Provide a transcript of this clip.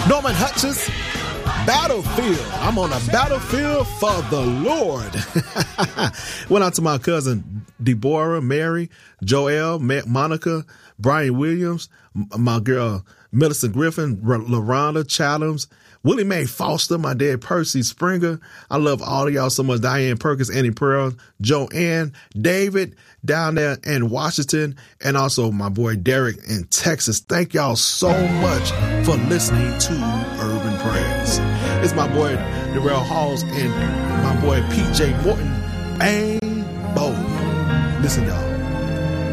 Norman Hutchins, Battlefield. I'm on a battlefield for the Lord. Went out to my cousin Deborah, Mary, Joelle, Monica, Brian Williams, my girl Millicent Griffin, LaRonda Chathams, Willie Mae Foster, my dad Percy Springer. I love all of y'all so much. Diane Perkins, Annie Pearl, Joanne, David down there in Washington, and also my boy Derek in Texas. Thank y'all so much for listening to Urban Prayers. It's my boy Darrell Halls and my boy PJ Morton. Bang, bow. Listen, y'all.